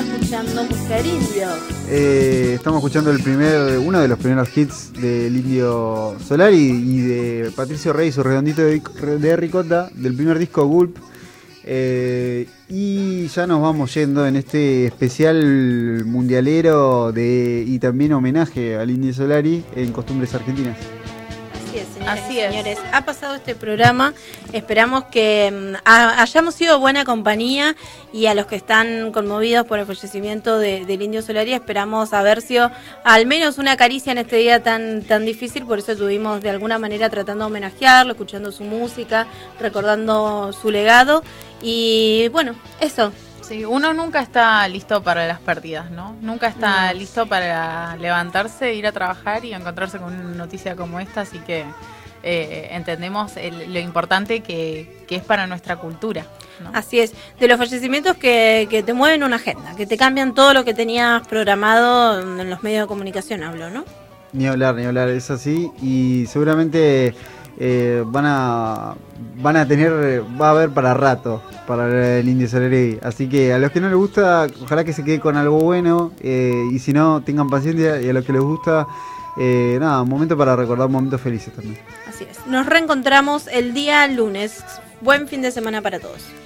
escuchando música del indio. Estamos escuchando uno de los primeros hits del Indio Solari y de Patricio Rey, su redondito de ricota, del primer disco Gulp. Y ya nos vamos yendo en este especial mundialero y también homenaje al Indio Solari en Costumbres Argentinas. Así es, señores. Ha pasado este programa. Esperamos que hayamos sido buena compañía, y a los que están conmovidos por el fallecimiento del Indio Solari, esperamos haber sido al menos una caricia en este día tan difícil. Por eso estuvimos de alguna manera tratando de homenajearlo, escuchando su música, recordando su legado. Y bueno, eso. Sí, uno nunca está listo para las pérdidas, ¿no? Nunca está listo para levantarse, ir a trabajar y encontrarse con una noticia como esta, así que entendemos lo importante que es para nuestra cultura, ¿no? Así es, de los fallecimientos que te mueven una agenda, que te cambian todo lo que tenías programado en los medios de comunicación, hablo, ¿no? Ni hablar, es así, y seguramente va a haber para rato para el Indio Solari, así que a los que no les gusta, ojalá que se quede con algo bueno, y si no, tengan paciencia, y a los que les gusta, un momento para recordar momentos felices también. Así es, nos reencontramos el día lunes. Buen fin de semana para todos.